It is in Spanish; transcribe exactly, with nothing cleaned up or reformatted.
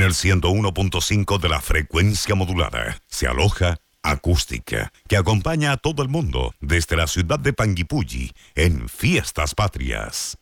el ciento uno punto cinco de la frecuencia modulada. Se aloja Acústica, que acompaña a todo el mundo desde la ciudad de Panguipulli en Fiestas Patrias.